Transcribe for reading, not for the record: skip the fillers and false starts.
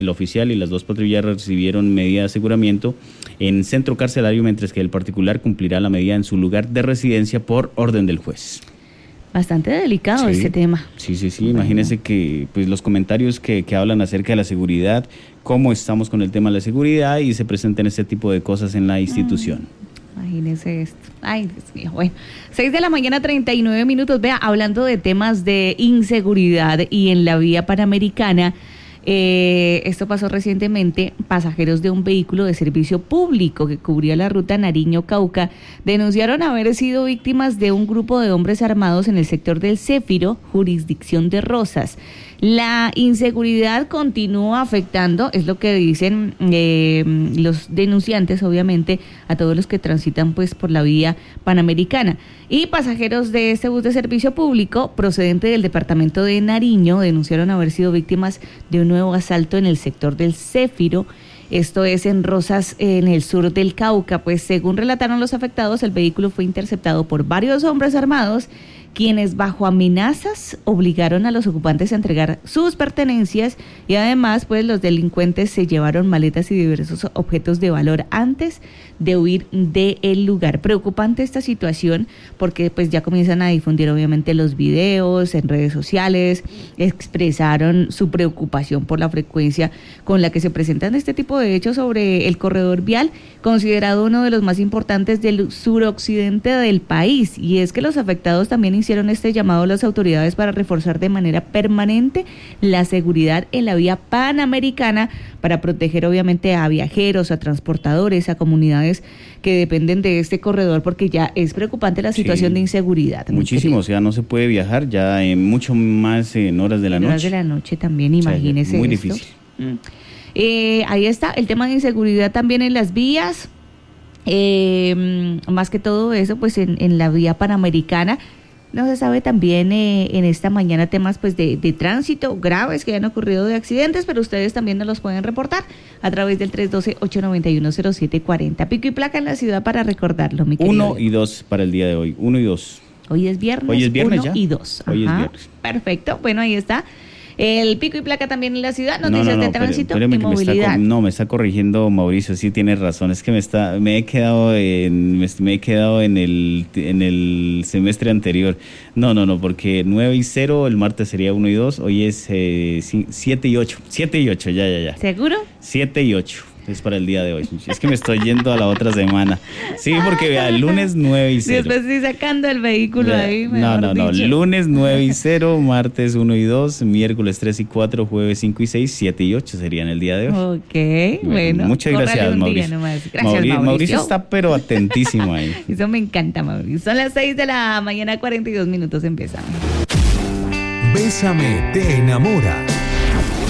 El oficial y las dos patrullas recibieron medida de aseguramiento en centro carcelario, mientras que el particular cumplirá la medida en su lugar de residencia por orden del juez. Bastante delicado Sí, este tema. Sí. Bueno. Imagínense que pues los comentarios que hablan acerca de la seguridad, cómo estamos con el tema de la seguridad y se presentan este tipo de cosas en la institución. Imagínese esto. Ay, Dios mío. Bueno, 6:39 a.m. Vea, hablando de temas de inseguridad y en la vía panamericana, esto pasó recientemente. Pasajeros de un vehículo de servicio público que cubría la ruta Nariño-Cauca denunciaron haber sido víctimas de un grupo de hombres armados en el sector del Céfiro, jurisdicción de Rosas. La inseguridad continúa afectando, es lo que dicen los denunciantes, obviamente, a todos los que transitan pues por la vía panamericana. Y pasajeros de este bus de servicio público procedente del departamento de Nariño denunciaron haber sido víctimas de un nuevo asalto en el sector del Céfiro. Esto es en Rosas, en el sur del Cauca. Pues según relataron los afectados, el vehículo fue interceptado por varios hombres armados, quienes bajo amenazas obligaron a los ocupantes a entregar sus pertenencias, y además pues los delincuentes se llevaron maletas y diversos objetos de valor antes de huir del lugar. Preocupante esta situación porque pues ya comienzan a difundir obviamente los videos en redes sociales, expresaron su preocupación por la frecuencia con la que se presentan este tipo de hechos sobre el corredor vial, considerado uno de los más importantes del suroccidente del país. Y es que los afectados también hicieron este llamado a las autoridades para reforzar de manera permanente la seguridad en la vía panamericana para proteger obviamente a viajeros, a transportadores, a comunidades que dependen de este corredor, porque ya es preocupante la situación de inseguridad. Muchísimo, o sea, no se puede viajar ya mucho más en horas de la noche. En horas de la noche también, imagínese. Muy esto. difícil. Ahí está el tema de inseguridad también en las vías, más que todo eso pues en la vía panamericana. No se sabe también en esta mañana temas pues de tránsito graves que han ocurrido, de accidentes, pero ustedes también nos los pueden reportar a través del 312-891-0740. Pico y placa en la ciudad para recordarlo, mi querido. 1 y 2 para el día de hoy, 1 y 2. Hoy es viernes, Hoy es viernes 1 ya. y 2. Hoy es viernes. Perfecto, bueno, ahí está. El pico y placa también en la ciudad, noticias de tránsito y movilidad. Me está corrigiendo Mauricio, sí tiene razón, es que me he quedado en el semestre anterior. No, porque 9 y 0, el martes sería 1 y 2, hoy es 7 y 8, ya. ¿Seguro? 7 y 8. Es para el día de hoy. Es que me estoy yendo a la otra semana. Sí, porque vea, el lunes 9 y 0. Después estoy sacando el vehículo ahí. No. Lunes 9 y 0, martes 1 y 2, miércoles 3 y 4, jueves 5 y 6, 7 y 8 serían el día de hoy. Ok, bueno. Muchas gracias, Mauricio. Gracias, Mauricio está pero atentísimo ahí. Eso me encanta, Mauricio. Son las 6 de la mañana, 42 minutos, empezamos. Bésame te enamora.